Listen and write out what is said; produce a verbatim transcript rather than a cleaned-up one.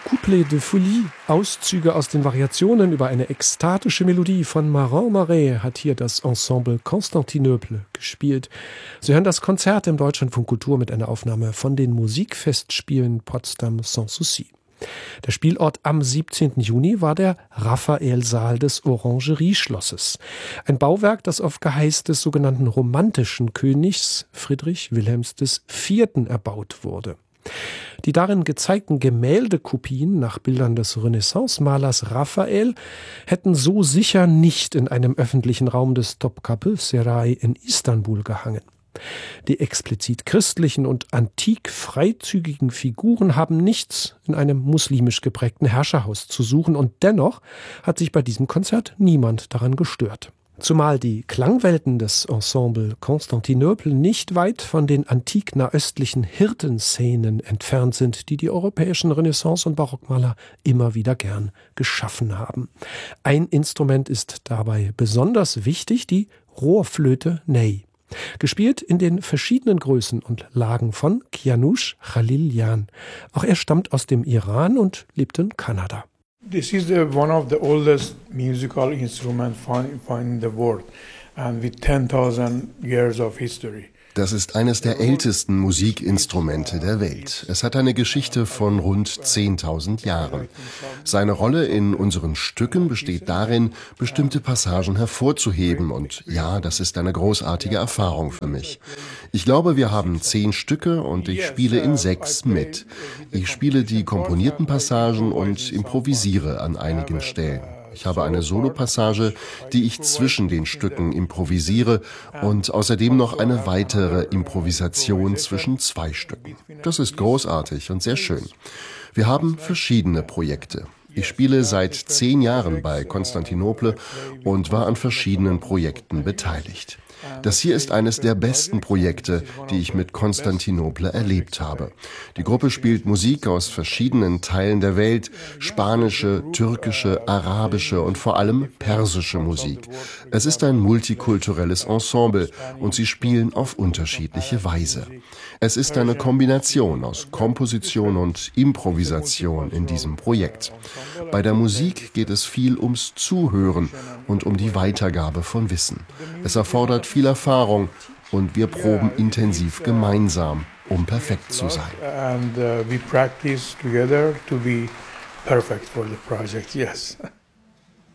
Couplet de Folie, Auszüge aus den Variationen über eine ekstatische Melodie von Marin Marais hat hier das Ensemble Constantinople gespielt. Sie hören das Konzert im Deutschlandfunk Kultur mit einer Aufnahme von den Musikfestspielen Potsdam Sans Souci. Der Spielort am siebzehnten Juni war der Raphael-Saal des Orangerieschlosses. Ein Bauwerk, das auf Geheiß des sogenannten romantischen Königs Friedrich Wilhelms der Vierte erbaut wurde. Die darin gezeigten Gemäldekopien nach Bildern des Renaissance-Malers Raphael hätten so sicher nicht in einem öffentlichen Raum des Topkapı Saray in Istanbul gehangen. Die explizit christlichen und antik freizügigen Figuren haben nichts in einem muslimisch geprägten Herrscherhaus zu suchen, und dennoch hat sich bei diesem Konzert niemand daran gestört. Zumal die Klangwelten des Ensemble Constantinople nicht weit von den antik nahöstlichen Hirtenszenen entfernt sind, die die europäischen Renaissance- und Barockmaler immer wieder gern geschaffen haben. Ein Instrument ist dabei besonders wichtig, die Rohrflöte Ney. Gespielt in den verschiedenen Größen und Lagen von Kianush Khaliljan. Auch er stammt aus dem Iran und lebt in Kanada. This is the, one of the oldest musical instruments found, found in the world, and with ten thousand years of history. Das ist eines der ältesten Musikinstrumente der Welt. Es hat eine Geschichte von rund zehntausend Jahren. Seine Rolle in unseren Stücken besteht darin, bestimmte Passagen hervorzuheben. Und ja, das ist eine großartige Erfahrung für mich. Ich glaube, wir haben zehn Stücke und ich spiele in sechs mit. Ich spiele die komponierten Passagen und improvisiere an einigen Stellen. Ich habe eine Solopassage, die ich zwischen den Stücken improvisiere, und außerdem noch eine weitere Improvisation zwischen zwei Stücken. Das ist großartig und sehr schön. Wir haben verschiedene Projekte. Ich spiele seit zehn Jahren bei Constantinople und war an verschiedenen Projekten beteiligt. Das hier ist eines der besten Projekte, die ich mit Constantinople erlebt habe. Die Gruppe spielt Musik aus verschiedenen Teilen der Welt, spanische, türkische, arabische und vor allem persische Musik. Es ist ein multikulturelles Ensemble und sie spielen auf unterschiedliche Weise. Es ist eine Kombination aus Komposition und Improvisation in diesem Projekt. Bei der Musik geht es viel ums Zuhören und um die Weitergabe von Wissen. Es erfordert viel Erfahrung und wir proben intensiv gemeinsam, um perfekt zu sein. And uh, we practice together to be perfect for the project, yes.